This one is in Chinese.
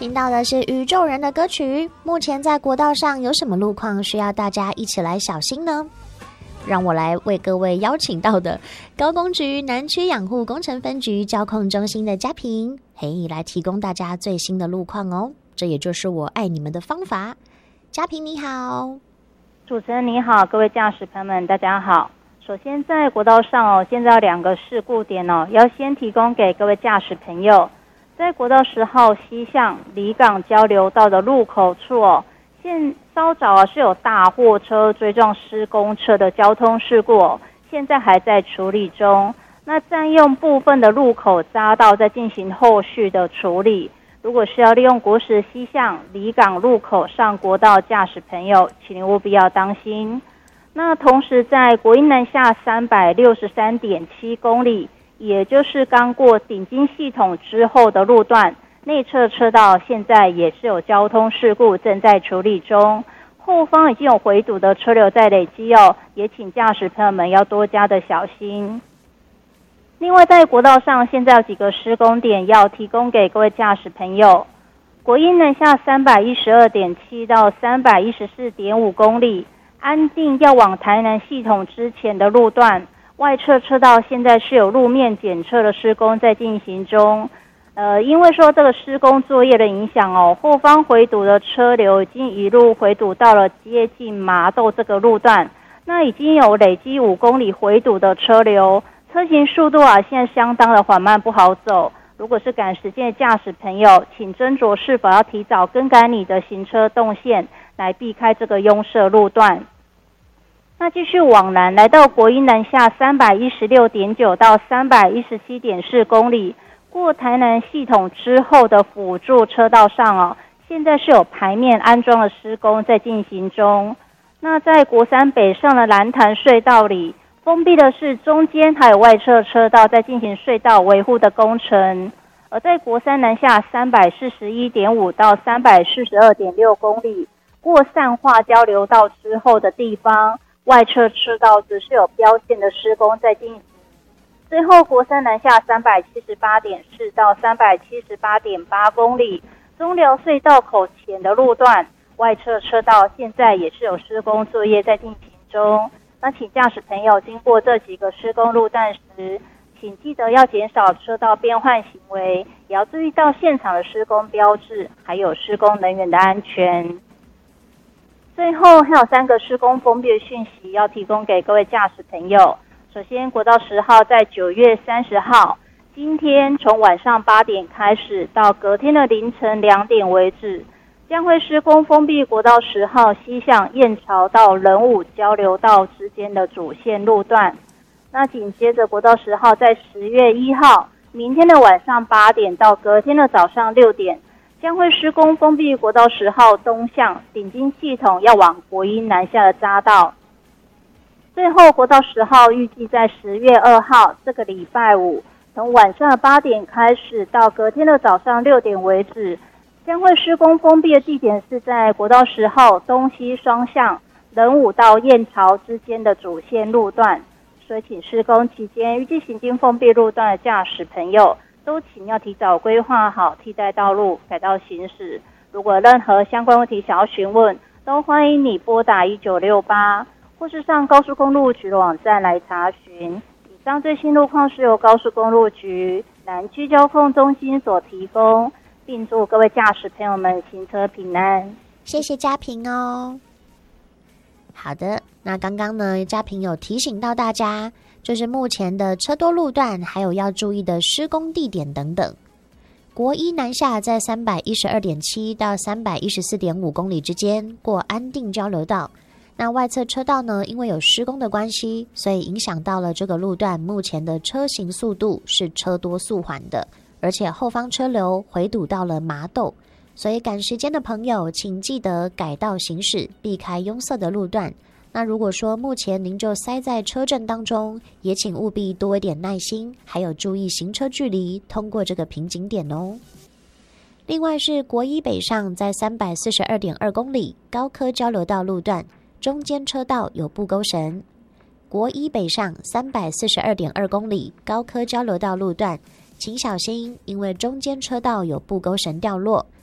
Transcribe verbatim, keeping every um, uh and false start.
听到的是宇宙人的歌曲。目前在国道上有什么路况需要大家一起来小心呢？让我来为各位邀请到的高工局南区养护工程分局交控中心的嘉平，嘿，来提供大家最新的路况哦。这也就是我爱你们的方法。嘉平你好。 主持人你好，各位驾驶朋友们大家好。首先在国道上哦，现在有两个事故点哦，要先提供给各位驾驶朋友。在国道十号西向离港交流道的路口处哦，现稍早啊是有大货车追撞施工车的交通事故哦，现在还在处理中。那占用部分的路口匝道在进行后续的处理。如果是要利用国十西向离港路口上国道驾驶朋友，请您务必要当心。那同时在国一南下三百六十三点七公里，也就是刚过顶金系统之后的路段，内侧车道现在也是有交通事故正在处理中，后方已经有回堵的车流在累积哦，也请驾驶朋友们要多加的小心。另外在国道上现在有几个施工点要提供给各位驾驶朋友。国一南下三百一十二点七到三百一十四点五公里，安定要往台南系统之前的路段，外侧车道现在是有路面检测的施工在进行中。呃，因为说这个施工作业的影响哦，后方回堵的车流已经一路回堵到了接近麻豆这个路段，那已经有累积五公里回堵的车流，车行速度啊现在相当的缓慢不好走。如果是赶时间的驾驶朋友，请斟酌是否要提早更改你的行车动线，来避开这个拥塞路段。那继续往南，来到国一南下三百一十六点九到三百一十七点四公里，过台南系统之后的辅助车道上哦，现在是有排面安装的施工在进行中。那在国三北上的蓝潭隧道里，封闭的是中间还有外侧车道在进行隧道维护的工程。而在国三南下三百四十一点五到三百四十二点六公里，过善化交流道之后的地方，外侧车道只是有标线的施工在进行。最后国三南下三百七十八点四到三百七十八点八公里，中寮隧道口前的路段，外侧车道现在也是有施工作业在进行中。那请驾驶朋友经过这几个施工路段时，请记得要减少车道变换行为，也要注意到现场的施工标志，还有施工人员的安全。最后还有三个施工封闭的讯息要提供给各位驾驶朋友。首先，国道十号在九月三十号，今天从晚上八点开始到隔天的凌晨两点为止，将会施工封闭国道十号西向燕巢到仁武交流道之间的主线路段。那紧接着国道十号在十月一号，明天的晚上八点到隔天的早上六点，将会施工封闭国道十号东向顶金系统要往国一南下的匝道。最后国道十号预计在十月二号这个礼拜五，从晚上的八点开始到隔天的早上六点为止，将会施工封闭的地点是在国道十号东西双向仁武到燕巢之间的主线路段。所以请施工期间预计行经封闭路段的驾驶朋友都请要提早规划好替代道路改道行驶。如果任何相关问题想要询问，都欢迎你拨打一九六八或是上高速公路局的网站来查询。以上最新路况是由高速公路局南区交控中心所提供，并祝各位驾驶朋友们行车平安。 谢谢嘉平哦。好的，那刚刚呢，嘉平有提醒到大家，就是目前的车多路段，还有要注意的施工地点等等。国一南下在三百一十二点七到三百一十四点五公里之间，过安定交流道。那外侧车道呢，因为有施工的关系，所以影响到了这个路段目前的车行速度是车多速缓的，而且后方车流回堵到了麻豆，所以赶时间的朋友请记得改道行驶，避开拥塞的路段。那如果说目前您就塞在车阵当中，也请务必多一点耐心，还有注意行车距离，通过这个瓶颈点哦。另外是国一北上在三百四十二点二公里高科交流道路段，中间车道有布钩绳。国一北上三百四十二点二公里高科交流道路段，请小心，因为中间车道有布钩绳掉落，